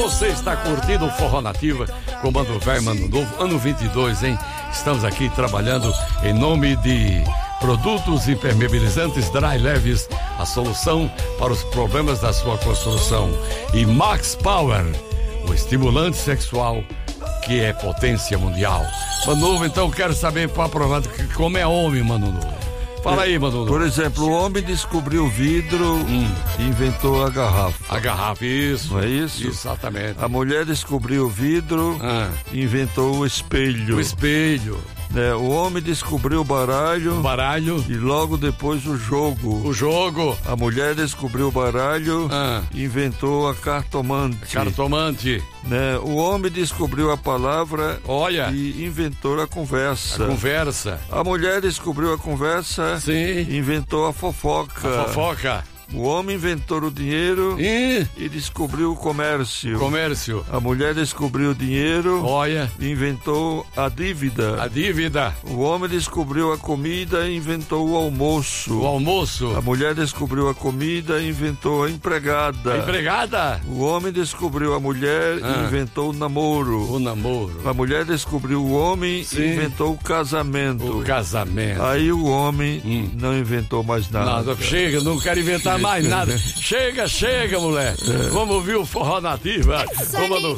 Você está curtindo o Forró Nativa, Comando Velho, Mano Novo, ano 22, hein? Estamos aqui trabalhando em nome de Produtos Impermeabilizantes Dry Leves, a solução para os problemas da sua construção. E Max Power, o estimulante sexual que é potência mundial. Mano Novo, então quero saber para provar como é homem, Mano Novo. Fala aí, Mano Novo. Por exemplo, o homem descobriu o vidro e inventou a garrafa. A garrafa, isso. Não é isso? Exatamente. A mulher descobriu o vidro e inventou o espelho. O espelho. O homem descobriu o baralho. O baralho. E logo depois o jogo. O jogo. A mulher descobriu o baralho e inventou a cartomante. Cartomante. O homem descobriu a palavra. Olha. E inventou a conversa. A conversa. A mulher descobriu a conversa. Sim. E inventou a fofoca. A fofoca. O homem inventou o dinheiro e descobriu o comércio. Comércio. A mulher descobriu o dinheiro. Olha. E inventou a dívida. A dívida. O homem descobriu a comida e inventou o almoço. O almoço. A mulher descobriu a comida e inventou a empregada. A empregada. O homem descobriu a mulher e inventou o namoro. O namoro. A mulher descobriu o homem e inventou o casamento. O casamento. Aí o homem não inventou mais nada. Nada, chega, não quero inventar mais nada. Chega, mulher. Vamos ouvir o Forró Nativa.